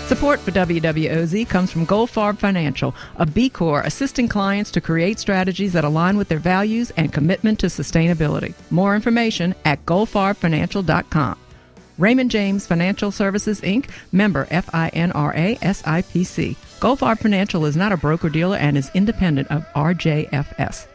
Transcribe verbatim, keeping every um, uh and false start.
Support for W W O Z comes from Goldfarb Financial, a B Corp assisting clients to create strategies that align with their values and commitment to sustainability. More information at goldfarb financial dot com. Raymond James Financial Services, Incorporated, member FINRA S I P C. Goldfarb Financial is not a broker-dealer and is independent of R J F S.